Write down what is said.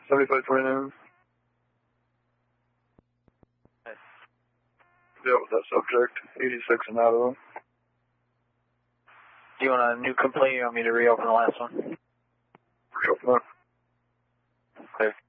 7529. Yeah, with that subject, 86 and out of them. Do you want a new complaint or you want me to reopen the last one? Reopen it. Clear.